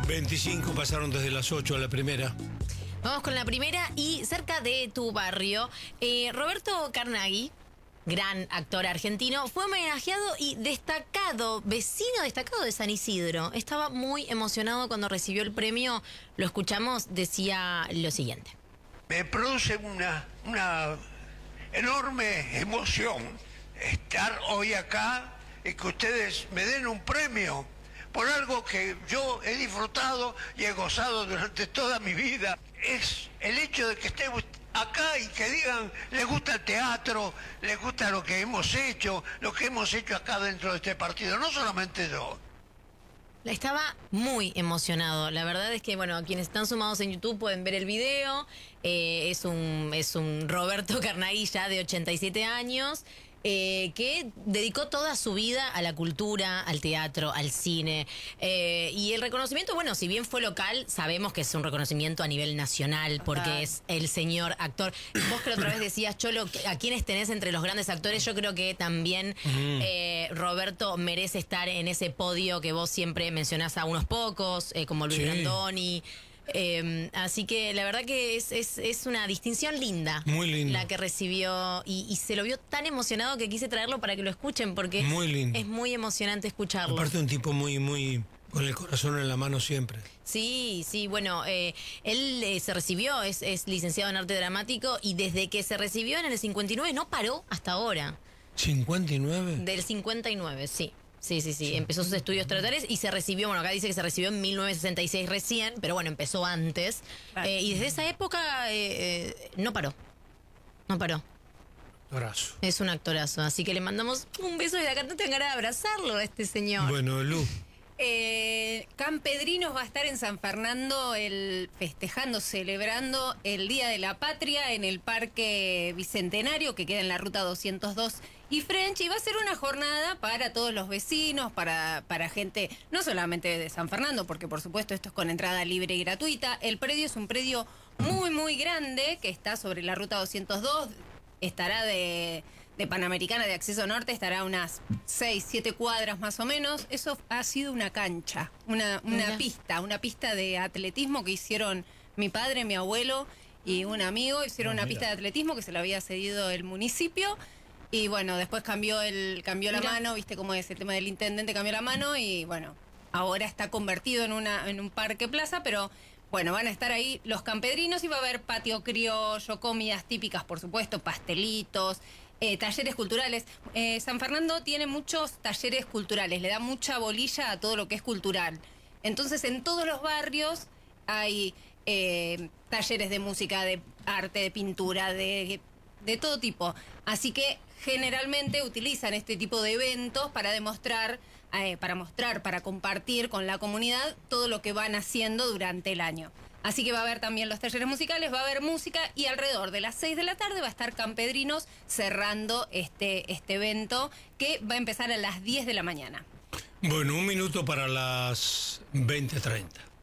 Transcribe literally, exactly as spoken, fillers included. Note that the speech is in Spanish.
veinticinco pasaron desde las ocho a la primera. Vamos con la primera y cerca de tu barrio, eh, Roberto Carnaghi, gran actor argentino, fue homenajeado y destacado, vecino destacado de San Isidro. Estaba muy emocionado cuando recibió el premio. Lo escuchamos, decía lo siguiente. Me produce una, una enorme emoción estar hoy acá y que ustedes me den un premio por algo que yo he disfrutado y he gozado durante toda mi vida. Es el hecho de que estemos acá y que digan, les gusta el teatro, les gusta lo que hemos hecho, lo que hemos hecho acá dentro de este partido, no solamente yo. Estaba muy emocionado. La verdad es que, bueno, quienes están sumados en YouTube pueden ver el video. Eh, es un, es un Roberto Carnaghi ya de ochenta y siete años. Eh, que dedicó toda su vida a la cultura, al teatro, al cine. Eh, y el reconocimiento, bueno, si bien fue local, sabemos que es un reconocimiento a nivel nacional, porque Ajá. es el señor actor. Vos que la otra vez decías, Cholo, ¿a quiénes tenés entre los grandes actores? Yo creo que también uh-huh. eh, Roberto merece estar en ese podio que vos siempre mencionás a unos pocos, eh, como Luis sí. Brandoni. Eh, así que la verdad que es, es, es una distinción linda. Muy linda. La que recibió y, y se lo vio tan emocionado que quise traerlo para que lo escuchen porque muy lindo. Es muy emocionante escucharlo. Aparte un tipo muy, muy con el corazón en la mano siempre. Sí, sí, bueno, eh, él eh, se recibió, es, es licenciado en arte dramático y desde que se recibió en el cincuenta y nueve no paró hasta ahora. ¿cincuenta y nueve? Del cincuenta y nueve, sí. Sí, sí, sí, empezó sus estudios teatrales y se recibió, bueno, acá dice que se recibió en mil novecientos sesenta y seis recién, pero bueno, empezó antes. Eh, y desde esa época eh, eh, no paró, no paró. Actorazo. Es un actorazo, así que le mandamos un beso desde acá, no tengan ganas de abrazarlo a este señor. Bueno, Lu. Eh, Campedrinos va a estar en San Fernando el, festejando, celebrando el Día de la Patria en el Parque Bicentenario que queda en la ruta doscientos dos y French, y va a ser una jornada para todos los vecinos, para, para gente no solamente de San Fernando, porque por supuesto esto es con entrada libre y gratuita. El predio es un predio muy muy grande que está sobre la ruta doscientos dos, estará de... de Panamericana de Acceso Norte, estará unas seis, siete cuadras más o menos. Eso ha sido una cancha, una, una pista, una pista de atletismo que hicieron mi padre, mi abuelo y un amigo. Hicieron no, una mira. pista de atletismo que se lo había cedido el municipio. Y bueno, después cambió el cambió la mira. mano, viste cómo es el tema del intendente, cambió la mano y bueno, ahora está convertido en, una, en un parque plaza, pero... Bueno, van a estar ahí los campedrinos y va a haber patio criollo, comidas típicas, por supuesto, pastelitos, eh, talleres culturales. Eh, San Fernando tiene muchos talleres culturales, le da mucha bolilla a todo lo que es cultural. Entonces, en todos los barrios hay eh, talleres de música, de arte, de pintura, de, de todo tipo. Así que generalmente utilizan este tipo de eventos para demostrar... Eh, para mostrar, para compartir con la comunidad todo lo que van haciendo durante el año. Así que va a haber también los talleres musicales, va a haber música y alrededor de las seis de la tarde va a estar Campedrinos cerrando este, este evento que va a empezar a las diez de la mañana. Bueno, un minuto para las veinte treinta.